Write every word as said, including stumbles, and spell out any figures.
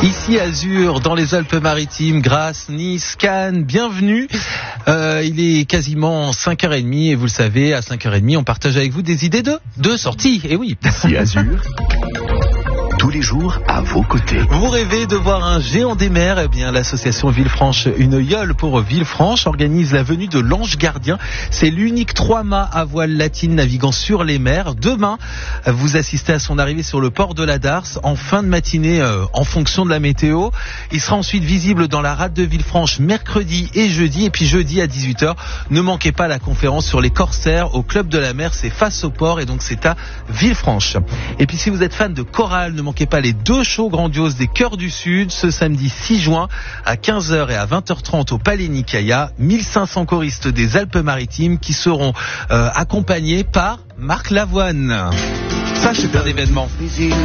Ici Azur, dans les Alpes-Maritimes, Grasse, Nice, Cannes, bienvenue. Euh, il est quasiment cinq heures trente et vous le savez, à cinq heures trente, on partage avec vous des idées de, de sortie. Et oui. Ici Azur, tous les jours à vos côtés. Vous rêvez de voir un géant des mers? Eh bien, l'association Villefranche, une yole pour Villefranche, organise la venue de l'Ange Gardien. C'est l'unique trois-mâts à voile latine naviguant sur les mers. Demain, vous assistez à son arrivée sur le port de la Darse en fin de matinée, euh, en fonction de la météo. Il sera ensuite visible dans la rade de Villefranche mercredi et jeudi. Et puis jeudi à dix-huit heures, ne manquez pas la conférence sur les corsaires au Club de la Mer. C'est face au port et donc c'est à Villefranche. Et puis si vous êtes fan de chorale, ne manquez pas les deux shows grandioses des Chœurs du Sud ce samedi six juin à quinze heures et à vingt heures trente au Palais Nicaïa. mille cinq cents choristes des Alpes-Maritimes qui seront euh, accompagnés par Marc Lavoine. Ça, c'est un événement.